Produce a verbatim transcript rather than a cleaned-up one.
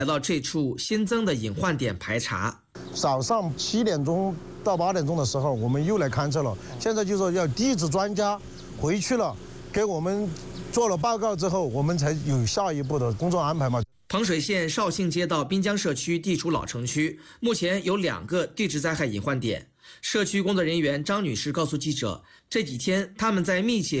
来到这处新增的隐患点排查。 早上七点钟到八点钟的时候，我们又来勘测了。现在就说要地质专家回去了，给我们做了报告之后，我们才有下一步的工作安排嘛。 彭水县绍兴街道滨江社区地处老城区，目前有两个地质灾害隐患点。社区工作人员张女士告诉记者，这几天他们在密切